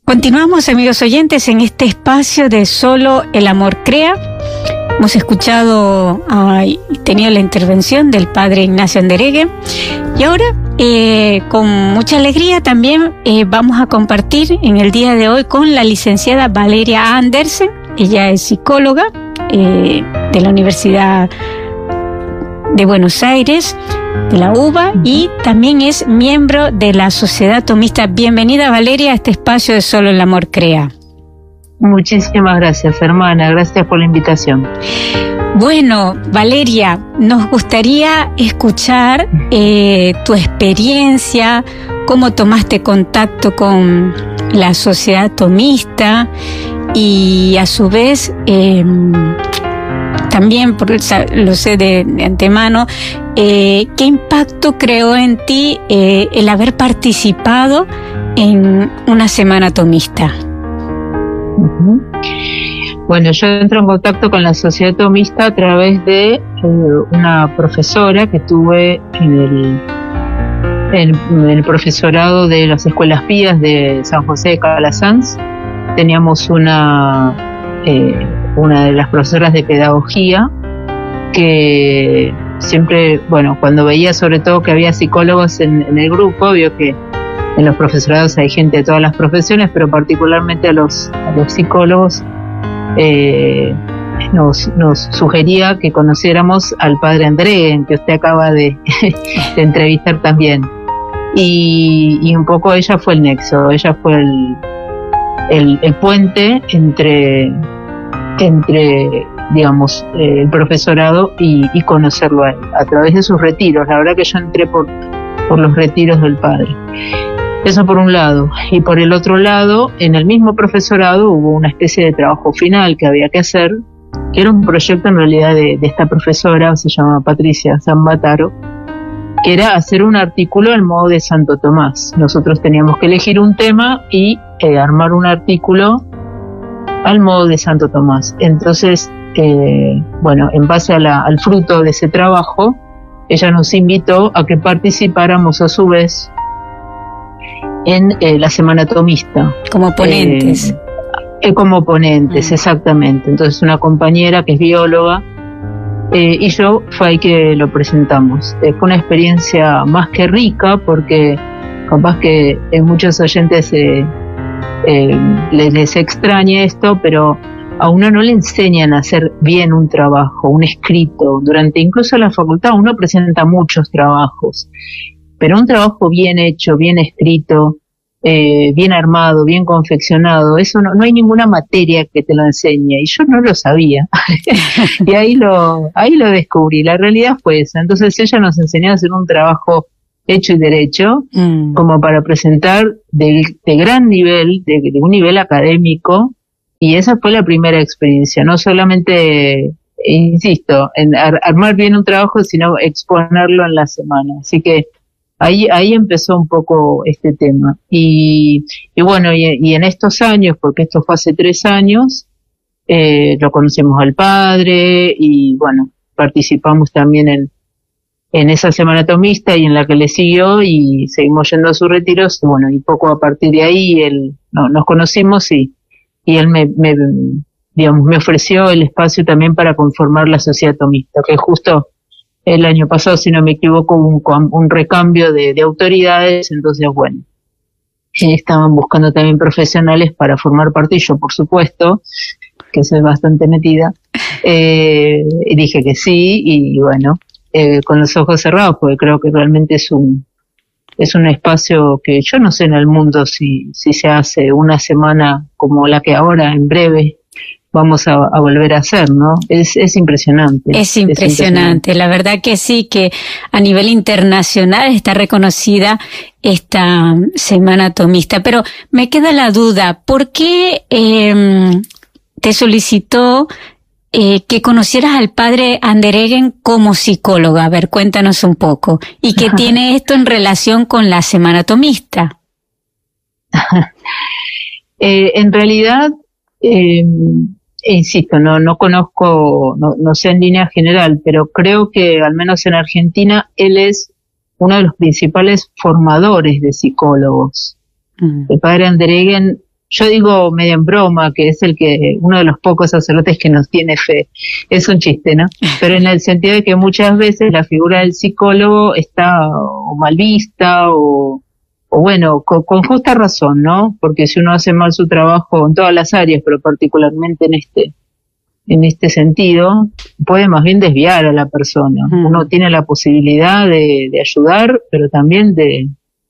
Continuamos, amigos oyentes, en este espacio de Solo el Amor Crea. Hemos escuchado y tenido la intervención del padre Ignacio Andereguen. Y ahora, con mucha alegría también vamos a compartir en el día de hoy con la licenciada Valeria Andersen. Ella es psicóloga de la Universidad de Buenos Aires, de la UBA, y también es miembro de la Sociedad Tomista. Bienvenida, Valeria, a este espacio de Solo el Amor Crea. Muchísimas gracias, hermana. Gracias por la invitación. Bueno, Valeria, nos gustaría escuchar tu experiencia, cómo tomaste contacto con la Sociedad Tomista y a su vez también, lo sé de antemano, ¿qué impacto creó en ti el haber participado en una semana tomista? Bueno, yo entro en contacto con la Sociedad Tomista a través de una profesora que tuve en el profesorado de las Escuelas Pías de San José de Calasanz. Teníamos una de las profesoras de pedagogía que siempre, bueno, cuando veía sobre todo que había psicólogos en el grupo, vio que en los profesorados hay gente de todas las profesiones, pero particularmente a los psicólogos nos sugería que conociéramos al padre Andereguen, que usted acaba de entrevistar también. Y un poco ella fue el nexo, ella fue el puente entre digamos, el profesorado y conocerlo a través de sus retiros. La verdad que yo entré por los retiros del padre. Eso por un lado. Y por el otro lado, en el mismo profesorado hubo una especie de trabajo final que había que hacer, que era un proyecto en realidad de esta profesora, se llama Patricia Zambataro, que era hacer un artículo al modo de Santo Tomás. Nosotros teníamos que elegir un tema y armar un artículo al modo de Santo Tomás. Entonces, bueno, en base al fruto de ese trabajo, ella nos invitó a que participáramos a su vez en la Semana Tomista. Como ponentes. Como ponentes, exactamente. Entonces una compañera que es bióloga y yo fue ahí que lo presentamos. Fue una experiencia más que rica, porque capaz que muchos oyentes les extraña esto, pero a uno no le enseñan a hacer bien un trabajo, un escrito. Durante incluso la facultad uno presenta muchos trabajos, pero un trabajo bien hecho, bien escrito, bien armado, bien confeccionado, eso no hay ninguna materia que te lo enseñe, y yo no lo sabía. Y ahí lo descubrí. La realidad fue esa. Entonces ella nos enseñó a hacer un trabajo hecho y derecho, como para presentar de gran nivel, de un nivel académico, y esa fue la primera experiencia. No solamente, insisto, en armar bien un trabajo, sino exponerlo en la semana. Así que ahí empezó un poco este tema. Y bueno, y en estos años, porque esto fue hace 3 años, lo conocimos al padre, y bueno, participamos también en esa semana tomista y en la que le siguió, y seguimos yendo a sus retiros. Bueno, y poco a partir de ahí nos conocimos, y él me ofreció el espacio también para conformar la Sociedad Tomista, que justo el año pasado, si no me equivoco, hubo un recambio de autoridades. Entonces, bueno, estaban buscando también profesionales para formar parte, y yo, por supuesto, que soy bastante metida, y dije que sí, y bueno, con los ojos cerrados, porque creo que realmente es un espacio que yo no sé en el mundo si se hace una semana como la que ahora, en breve, vamos a volver a hacer, ¿no? Es impresionante. Es impresionante. La verdad que sí, que a nivel internacional está reconocida esta Semana Tomista. Pero me queda la duda, ¿por qué te solicitó que conocieras al padre Andereguen como psicóloga? A ver, cuéntanos un poco. ¿Y qué tiene esto en relación con la Semana Tomista? En realidad, insisto, no conozco, no sé en línea general, pero creo que al menos en Argentina él es uno de los principales formadores de psicólogos. El padre Andereguen Yo digo medio en broma que es uno de los pocos sacerdotes que nos tiene fe. Es un chiste, ¿no? Pero en el sentido de que muchas veces la figura del psicólogo está o mal vista o bueno, con justa razón, ¿no? Porque si uno hace mal su trabajo en todas las áreas, pero particularmente en este sentido, puede más bien desviar a la persona. Uno tiene la posibilidad de ayudar, pero también de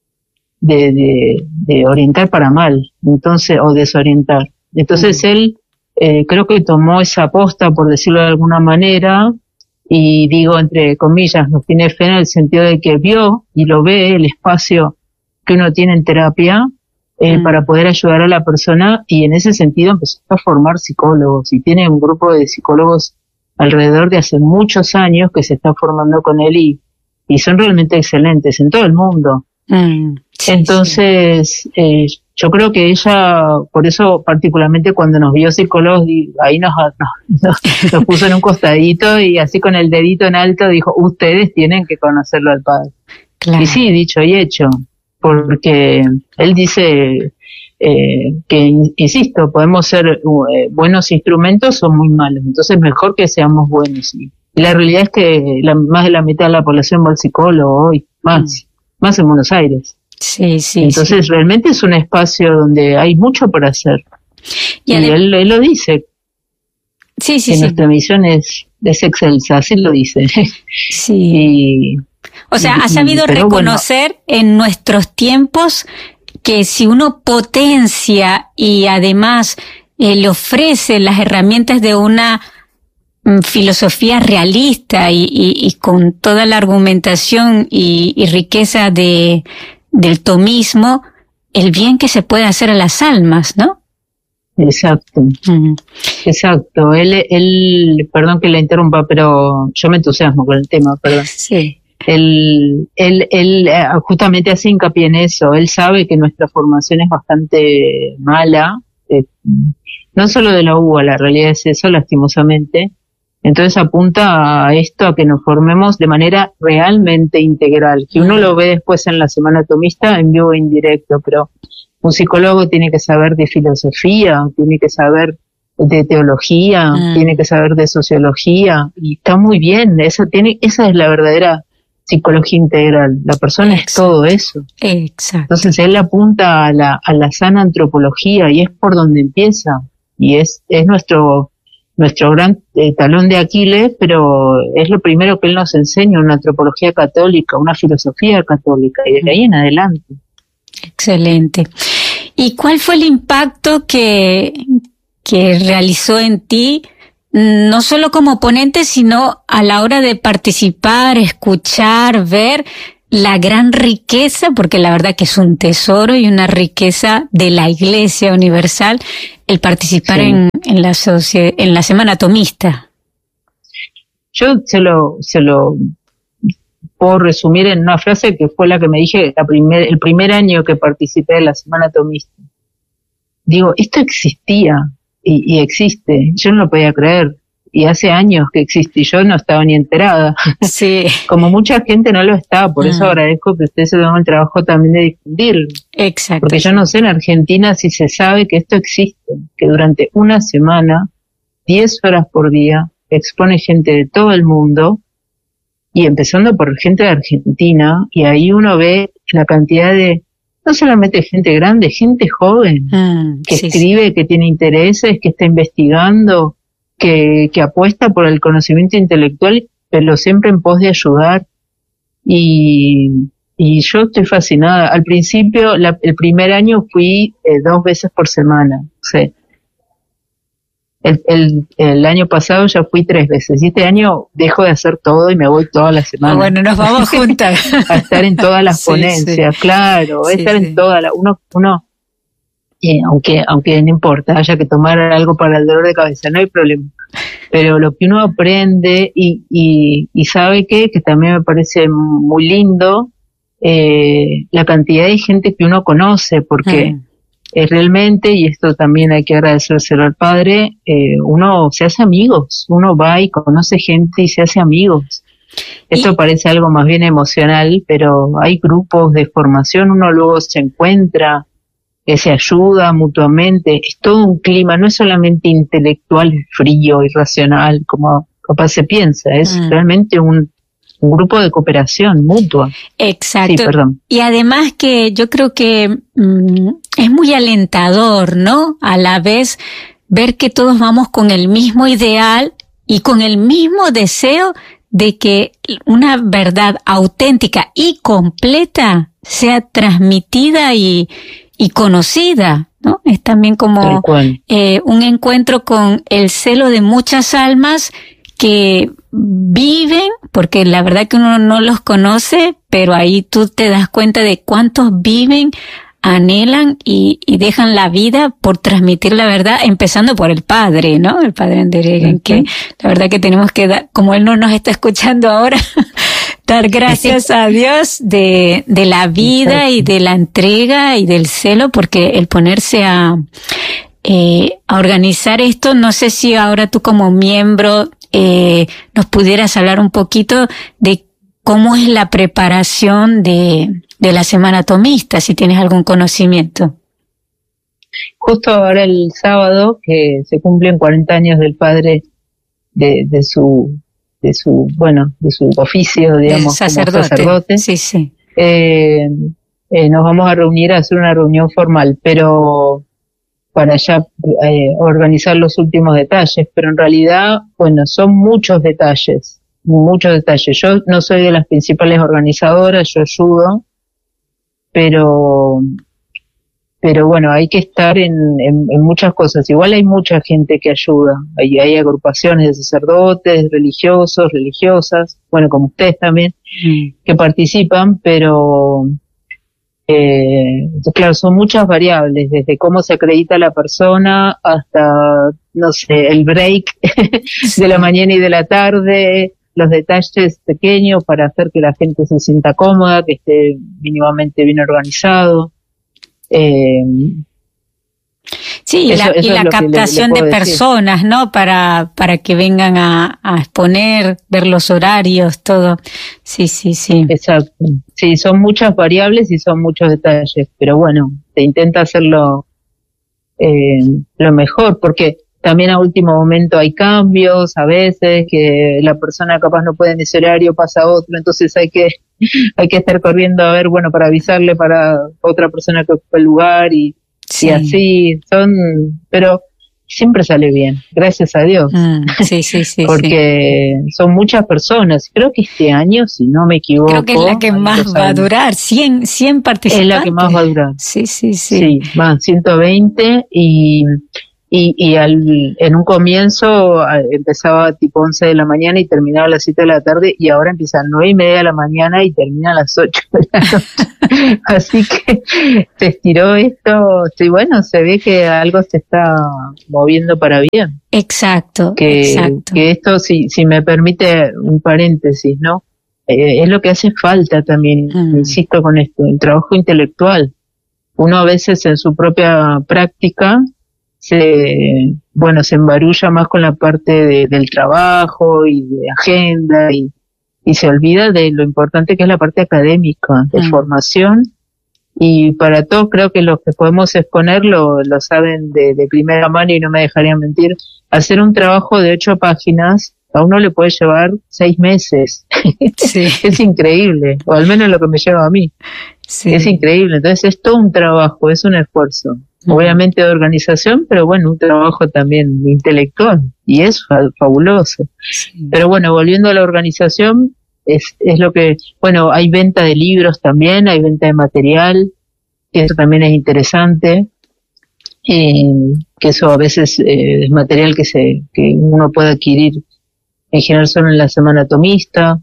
orientar para mal, entonces, o desorientar. Entonces él, creo que tomó esa aposta, por decirlo de alguna manera, y digo entre comillas, nos tiene fe en el sentido de que vio y lo ve el espacio que uno tiene en terapia, para poder ayudar a la persona, y en ese sentido empezó a formar psicólogos, y tiene un grupo de psicólogos alrededor de hace muchos años que se está formando con él, y son realmente excelentes en todo el mundo. Sí, entonces, sí. Yo creo que ella, por eso particularmente cuando nos vio psicólogos, ahí nos puso en un costadito y así con el dedito en alto dijo, ustedes tienen que conocerlo al padre. Claro. Y sí, dicho y hecho, porque él dice que, insisto, podemos ser buenos instrumentos o muy malos, entonces mejor que seamos buenos. Y la realidad es que más de la mitad de la población va al psicólogo hoy, más en Buenos Aires. Sí, sí. Entonces sí. Realmente es un espacio donde hay mucho por hacer. Y él lo dice. Sí, sí, que sí. Nuestra misión es excelsa, así lo dice. Sí. O sea, ha sabido reconocer en nuestros tiempos que si uno potencia y además le ofrece las herramientas de una filosofía realista y con toda la argumentación y riqueza del tomismo, el bien que se puede hacer a las almas, ¿no? Exacto. Exacto. Él, perdón que la interrumpa, pero yo me entusiasmo con el tema, perdón. Sí. Él justamente hace hincapié en eso. Él sabe que nuestra formación es bastante mala, no solo de la UBA, la realidad es eso, lastimosamente. Entonces apunta a esto, a que nos formemos de manera realmente integral, que uno lo ve después en la Semana Tomista en vivo e indirecto, pero un psicólogo tiene que saber de filosofía, tiene que saber de teología, tiene que saber de sociología, y está muy bien, esa es la verdadera psicología integral, la persona es todo eso. Exacto. Entonces él apunta a la sana antropología, y es por donde empieza, y es nuestro gran talón de Aquiles, pero es lo primero que él nos enseña, una antropología católica, una filosofía católica, y de ahí en adelante. Excelente. ¿Y cuál fue el impacto que realizó en ti, no solo como ponente, sino a la hora de participar, escuchar, ver la gran riqueza, porque la verdad que es un tesoro y una riqueza de la Iglesia Universal, el participar en la Semana Tomista? Yo se lo puedo resumir en una frase que fue la que me dije el primer año que participé de la Semana Tomista. Digo, esto existía y existe. Yo no lo podía creer. Y hace años que existe y yo no estaba ni enterada. Sí. Como mucha gente no lo está, por eso agradezco que ustedes se tomen el trabajo también de difundirlo. Exacto. Porque yo no sé en Argentina si se sabe que esto existe, que durante una semana, 10 horas por día, expone gente de todo el mundo, y empezando por gente de Argentina, y ahí uno ve la cantidad de, no solamente gente grande, gente joven, que escribe, que tiene intereses, que está investigando, que apuesta por el conocimiento intelectual, pero siempre en pos de ayudar. Y yo estoy fascinada. Al principio, el primer año fui 2 veces por semana. O sea, el año pasado ya fui 3 veces. Y este año dejo de hacer todo y me voy toda la semana. Bueno, nos vamos juntas. A estar en todas las ponencias, claro. Estar en todas las... Uno aunque no importa, haya que tomar algo para el dolor de cabeza, no hay problema. Pero lo que uno aprende y sabe que también me parece muy lindo, la cantidad de gente que uno conoce, porque realmente, y esto también hay que agradecérselo al padre, uno se hace amigos, uno va y conoce gente y se hace amigos. Esto parece algo más bien emocional, pero hay grupos de formación, uno luego se encuentra. que se ayuda mutuamente, es todo un clima, no es solamente intelectual, frío, irracional, como capaz se piensa, es realmente un grupo de cooperación mutua. Exacto. Sí, perdón. Y además que yo creo que es muy alentador, ¿no? A la vez ver que todos vamos con el mismo ideal y con el mismo deseo de que una verdad auténtica y completa sea transmitida y conocida, ¿no? Es también como un encuentro con el celo de muchas almas que viven, porque la verdad que uno no los conoce, pero ahí tú te das cuenta de cuántos viven, anhelan y dejan la vida por transmitir la verdad, empezando por el padre, ¿no? El padre Andereggen, que la verdad que tenemos que dar, como él no nos está escuchando ahora, dar gracias a Dios de la vida y de la entrega y del celo, porque el ponerse a organizar esto, no sé si ahora tú como miembro nos pudieras hablar un poquito de cómo es la preparación de la Semana Tomista, si tienes algún conocimiento. Justo ahora el sábado, que se cumplen 40 años del padre de su oficio, digamos, sacerdote. Como sacerdote. Sí, sí. Nos vamos a reunir a hacer una reunión formal, pero para ya organizar los últimos detalles, pero en realidad, bueno, son muchos detalles. Yo no soy de las principales organizadoras, yo ayudo, pero bueno, hay que estar en muchas cosas. Igual hay mucha gente que ayuda. Hay agrupaciones de sacerdotes, religiosos, religiosas, bueno, como ustedes también, que participan, pero claro, son muchas variables, desde cómo se acredita la persona hasta, no sé, el break de la mañana y de la tarde, los detalles pequeños para hacer que la gente se sienta cómoda, que esté mínimamente bien organizado. Sí, y la captación de personas, ¿no? Para que vengan a exponer, ver los horarios, todo. Sí. Exacto. Sí, son muchas variables y son muchos detalles, pero bueno, se intenta hacerlo lo mejor, porque también a último momento hay cambios, a veces que la persona capaz no puede en ese horario, pasa otro, entonces hay que estar corriendo a ver, bueno, para avisarle para otra persona que ocupa el lugar y así, pero siempre sale bien, gracias a Dios. Sí. Porque son muchas personas. Creo que este año, si no me equivoco, creo que es la que más va a durar, 100 participantes. Es la que más va a durar. Sí. Sí, van 120 en un comienzo empezaba tipo 11 de la mañana y terminaba a las 7 de la tarde, y ahora empieza a 9:30 de la mañana y termina a las 8 de la noche. Así que se estiró esto, y bueno, se ve que algo se está moviendo para bien. Exacto. Que esto, si me permite un paréntesis, ¿no? Es lo que hace falta también, insisto con esto, el trabajo intelectual. Uno a veces en su propia práctica se embarulla más con la parte del trabajo y de agenda y se olvida de lo importante que es la parte académica, de formación, y para todos creo que los que podemos exponer lo saben de primera mano y no me dejarían mentir. Hacer un trabajo de 8 páginas a uno le puede llevar 6 meses. Sí. Es increíble, o al menos lo que me lleva a mí. Sí. Es increíble, entonces es todo un trabajo, es un esfuerzo. Obviamente de organización, pero bueno, un trabajo también intelectual, y es fabuloso. Sí. Pero bueno, volviendo a la organización, es lo que, bueno, hay venta de libros también, hay venta de material, que eso también es interesante, que eso a veces es material que uno puede adquirir en general solo en la Semana Tomista,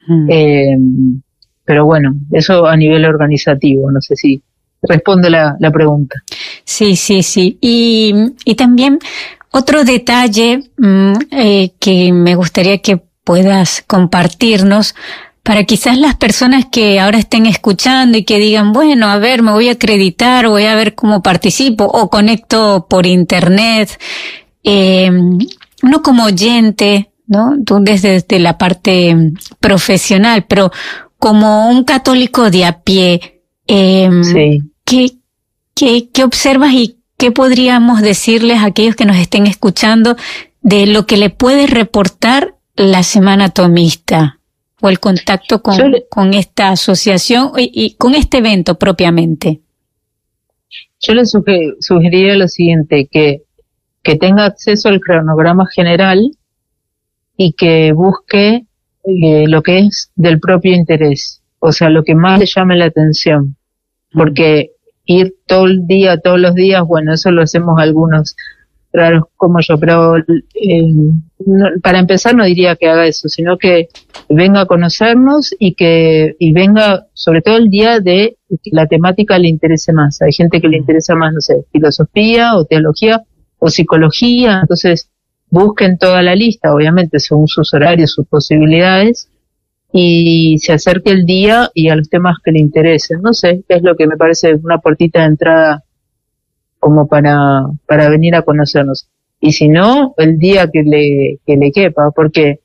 pero bueno, eso a nivel organizativo, no sé si responde la pregunta. Sí. Y también otro detalle que me gustaría que puedas compartirnos para quizás las personas que ahora estén escuchando y que digan, bueno, a ver, me voy a acreditar, voy a ver cómo participo o conecto por internet. Uno como oyente, ¿no? Tú desde la parte profesional, pero como un católico de a pie, sí. ¿Qué observas y qué podríamos decirles a aquellos que nos estén escuchando de lo que le puede reportar la Semana Tomista o el contacto con esta asociación y con este evento propiamente? Yo le sugeriría lo siguiente, que tenga acceso al cronograma general y que busque lo que es del propio interés, o sea, lo que más le llame la atención, porque ir todo el día, todos los días, bueno, eso lo hacemos algunos raros como yo, pero para empezar no diría que haga eso, sino que venga a conocernos y venga sobre todo el día de la temática le interese más. Hay gente que le interesa más, no sé, filosofía o teología o psicología, entonces busquen toda la lista, obviamente según sus horarios, sus posibilidades, y se acerque el día y a los temas que le interesen. No sé, es lo que me parece una puertita de entrada como para venir a conocernos. Y si no, el día que le quepa, porque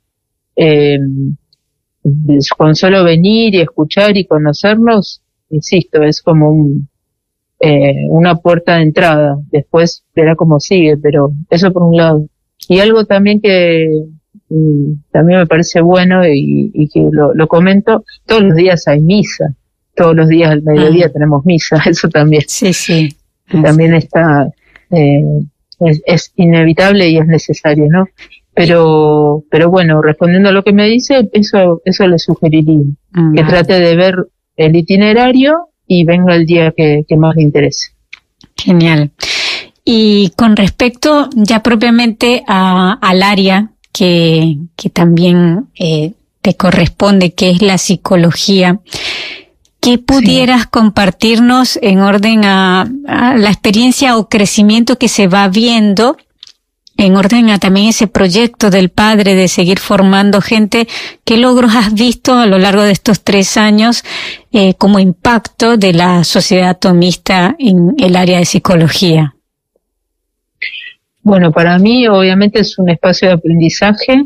con solo venir y escuchar y conocernos, insisto, es como una puerta de entrada. Después verá cómo sigue, pero eso por un lado. Y algo también que también me parece bueno y que lo comento, todos los días hay misa, todos los días al mediodía tenemos misa, eso también. Sí, sí. También está, es inevitable y es necesario, ¿no? Pero bueno, respondiendo a lo que me dice, eso le sugeriría, que trate de ver el itinerario y venga el día que más le interese. Genial. Y con respecto ya propiamente al área que también te corresponde, que es la psicología, ¿qué pudieras compartirnos en orden a la experiencia o crecimiento que se va viendo, en orden a también ese proyecto del padre de seguir formando gente? ¿Qué logros has visto a lo largo de estos 3 años como impacto de la sociedad tomista en el área de psicología? Bueno, para mí obviamente es un espacio de aprendizaje.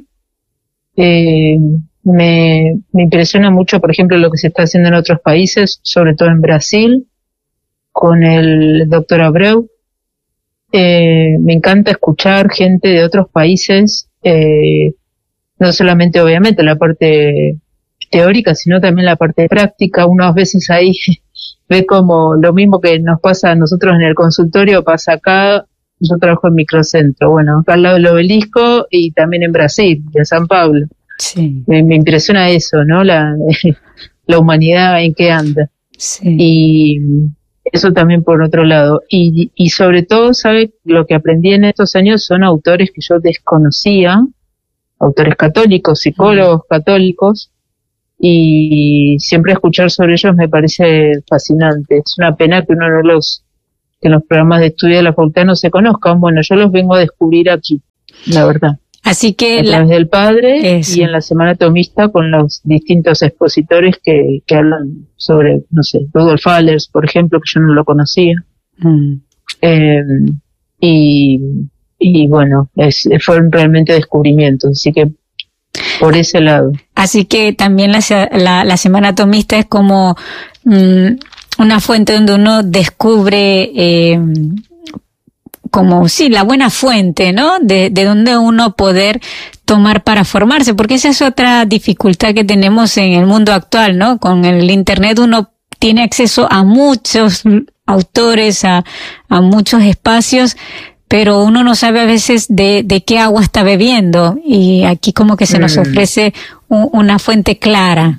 Me impresiona mucho, por ejemplo, lo que se está haciendo en otros países, sobre todo en Brasil, con el doctor Abreu. Me encanta escuchar gente de otros países, no solamente obviamente la parte teórica, sino también la parte práctica. Uno a veces ahí ve como lo mismo que nos pasa a nosotros en el consultorio, pasa acá. Yo trabajo en microcentro, bueno, acá al lado del Obelisco y también en Brasil, en San Pablo. Sí. Me impresiona eso, ¿no? La humanidad en qué anda. Sí. Y eso también por otro lado. Y sobre todo, ¿sabe? Lo que aprendí en estos años son autores que yo desconocía, autores católicos, psicólogos católicos, y siempre escuchar sobre ellos me parece fascinante. Es una pena que que en los programas de estudio de la facultad no se conozcan. Bueno, yo los vengo a descubrir aquí, la verdad. Así que a través del padre y en la Semana Tomista con los distintos expositores que hablan sobre, no sé, Rudolf Allers, por ejemplo, que yo no lo conocía. Y bueno, fueron realmente descubrimientos, así que por ese lado. Así que también la Semana Tomista es como una fuente donde uno descubre como sí, la buena fuente, ¿no? De donde uno poder tomar para formarse, porque esa es otra dificultad que tenemos en el mundo actual, ¿no? Con el internet uno tiene acceso a muchos autores, a muchos espacios, pero uno no sabe a veces de qué agua está bebiendo, y aquí como que se nos ofrece una fuente clara.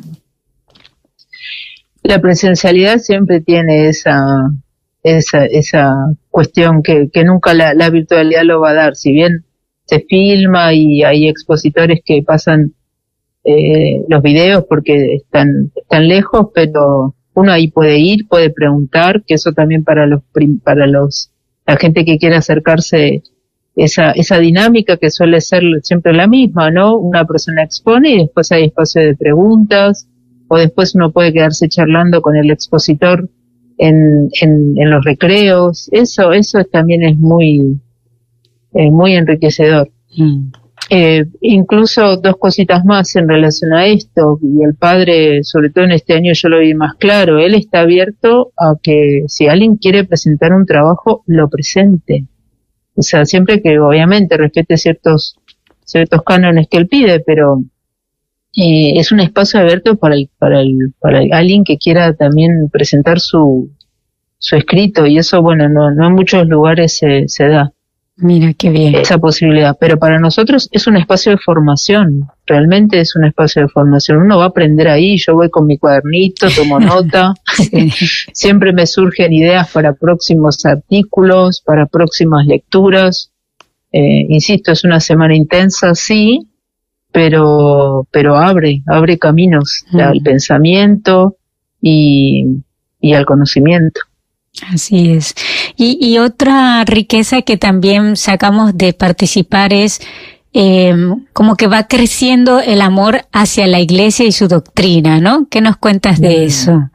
La presencialidad siempre tiene esa cuestión que nunca la virtualidad lo va a dar. Si bien se filma y hay expositores que pasan los videos porque están lejos, pero uno ahí puede ir, puede preguntar, que eso también para la gente que quiere acercarse, esa dinámica que suele ser siempre la misma, ¿no? Una persona expone y después hay espacio de preguntas, o después uno puede quedarse charlando con el expositor en los recreos. Eso también es muy enriquecedor. Incluso dos cositas más en relación a esto, y el padre, sobre todo en este año yo lo vi más claro, él está abierto a que si alguien quiere presentar un trabajo, lo presente. O sea, siempre que obviamente respete ciertos cánones que él pide, pero es un espacio abierto para alguien que quiera también presentar su escrito, y eso, bueno, no en muchos lugares se da. Mira qué bien. Esa posibilidad, pero para nosotros es un espacio de formación, realmente es un espacio de formación. Uno va a aprender ahí, yo voy con mi cuadernito, tomo nota, siempre me surgen ideas para próximos artículos, para próximas lecturas. Insisto, es una semana intensa, sí, pero abre caminos al pensamiento y al conocimiento. Así es. Y otra riqueza que también sacamos de participar es como que va creciendo el amor hacia la Iglesia y su doctrina, ¿no? ¿Qué nos cuentas de eso?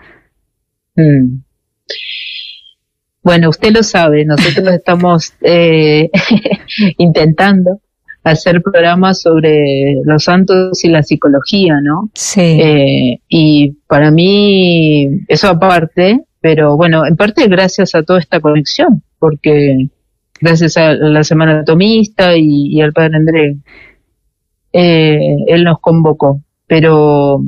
Bueno, usted lo sabe, nosotros estamos intentando hacer programas sobre los santos y la psicología, ¿no? Sí. Y para mí, eso aparte, pero bueno, en parte gracias a toda esta conexión, porque gracias a la Semana Tomista y al Padre Andrés, él nos convocó, pero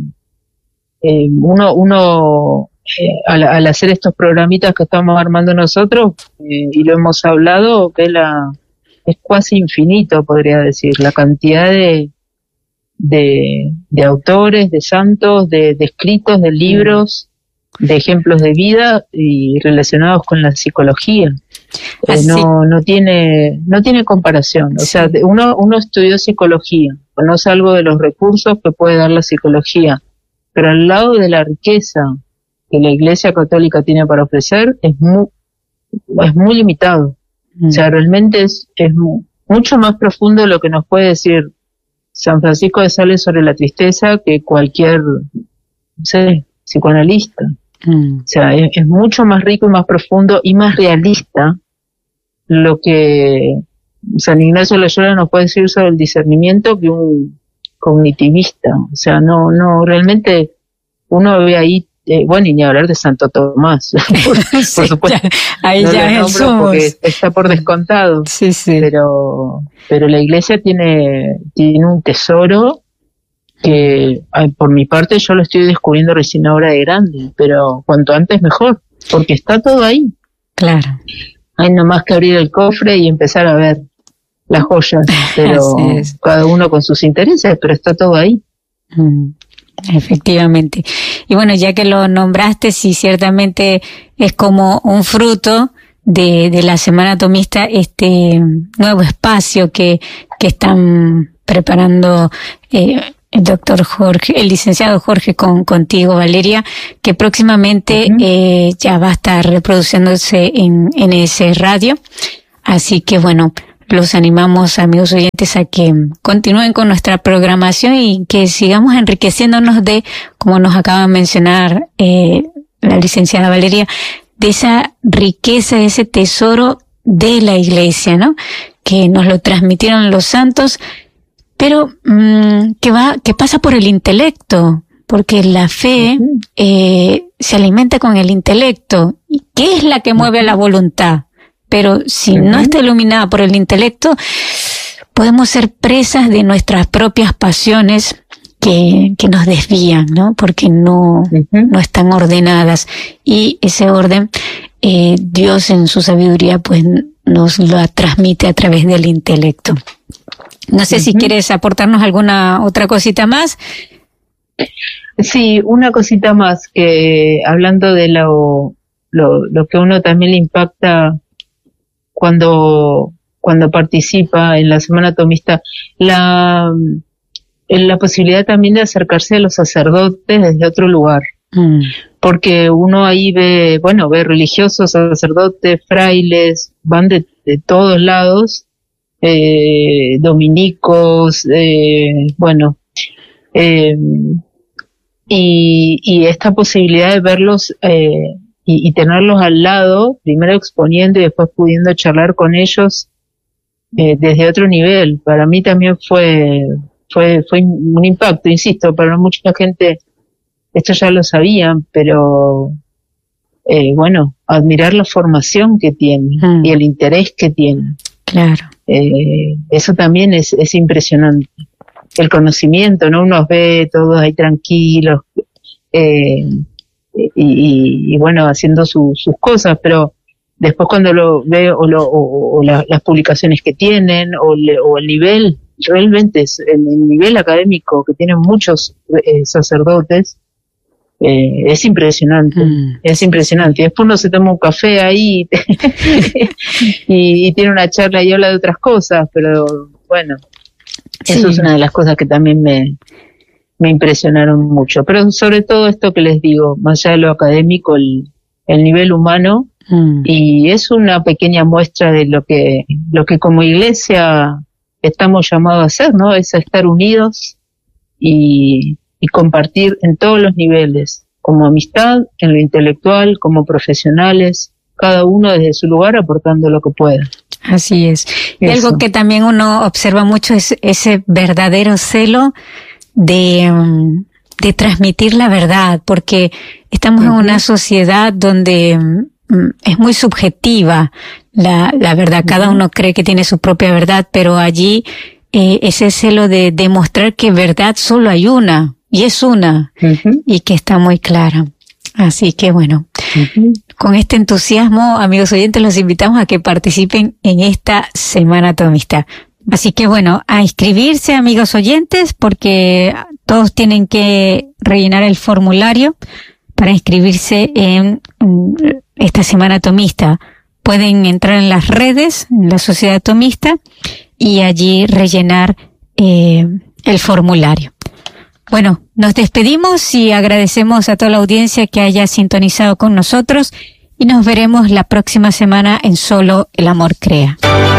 uno al hacer estos programitas que estamos armando nosotros, y lo hemos hablado, es casi infinito, podría decir, la cantidad de autores, de santos, de escritos, de libros, de ejemplos de vida y relacionados con la psicología. No tiene comparación. O sea, uno estudió psicología, conoce algo de los recursos que puede dar la psicología, pero al lado de la riqueza que la Iglesia Católica tiene para ofrecer es muy limitado. O sea, realmente es mucho más profundo lo que nos puede decir San Francisco de Sales sobre la tristeza que cualquier, no sé, psicoanalista. O sea, es mucho más rico y más profundo y más realista lo que San Ignacio de Loyola nos puede decir sobre el discernimiento que un cognitivista. O sea, no realmente uno ve ahí, bueno, y ni hablar de Santo Tomás, por supuesto. Ahí no ya lo nombro porque está por descontado. Sí. Pero la Iglesia tiene un tesoro que por mi parte yo lo estoy descubriendo recién ahora de grande, pero cuanto antes mejor, porque está todo ahí. Claro. Hay nomás que abrir el cofre y empezar a ver las joyas, pero cada uno con sus intereses, pero está todo ahí. Efectivamente. Y bueno, ya que lo nombraste, sí, ciertamente es como un fruto de la Semana Tomista, este nuevo espacio que están preparando el doctor Jorge, el licenciado Jorge contigo, Valeria, que próximamente ya va a estar reproduciéndose en ese radio. Así que bueno, los animamos, amigos oyentes, a que continúen con nuestra programación y que sigamos enriqueciéndonos de, como nos acaba de mencionar la licenciada Valeria, de esa riqueza, de ese tesoro de la Iglesia, ¿no? Que nos lo transmitieron los santos, pero que pasa por el intelecto, porque la fe se alimenta con el intelecto, y que es la que mueve a la voluntad. Pero si no está iluminada por el intelecto, podemos ser presas de nuestras propias pasiones que nos desvían, ¿no? Porque no están ordenadas. Y ese orden, Dios en su sabiduría, pues nos lo transmite a través del intelecto. No sé si quieres aportarnos alguna otra cosita más. Sí, una cosita más, que hablando de lo que uno también le impacta cuando participa en la Semana Tomista, la posibilidad también de acercarse a los sacerdotes desde otro lugar. Porque uno ahí ve religiosos, sacerdotes, frailes, van de todos lados, dominicos, y esta posibilidad de verlos y tenerlos al lado, primero exponiendo y después pudiendo charlar con ellos, desde otro nivel. Para mí también fue un impacto, insisto, para mucha gente esto ya lo sabían, pero bueno, admirar la formación que tiene y el interés que tiene. Claro. Eso también es impresionante. El conocimiento, ¿no? Uno ve todos ahí tranquilos y bueno, haciendo sus cosas, pero después cuando lo veo o las publicaciones que tienen o el nivel, realmente es el nivel académico que tienen muchos sacerdotes, es impresionante, es impresionante. Y después uno se toma un café ahí y tiene una charla y habla de otras cosas, pero bueno, eso es una de las cosas que también me impresionaron mucho. Pero sobre todo esto que les digo, más allá de lo académico, el nivel humano, y es una pequeña muestra de lo que como iglesia estamos llamados a hacer, ¿no? Es a estar unidos y compartir en todos los niveles, como amistad, en lo intelectual, como profesionales, cada uno desde su lugar aportando lo que pueda. Así es. Y algo que también uno observa mucho es ese verdadero celo de transmitir la verdad, porque estamos en una sociedad donde es muy subjetiva la verdad. Cada uno cree que tiene su propia verdad, pero allí ese celo de demostrar que verdad solo hay una, y es una, y que está muy clara. Así que bueno, con este entusiasmo, amigos oyentes, los invitamos a que participen en esta Semana Tomista. Así que bueno, a inscribirse, amigos oyentes, porque todos tienen que rellenar el formulario para inscribirse en esta Semana Tomista. Pueden entrar en las redes, en la Sociedad Tomista, y allí rellenar el formulario. Bueno, nos despedimos y agradecemos a toda la audiencia que haya sintonizado con nosotros, y nos veremos la próxima semana en Solo el Amor Crea.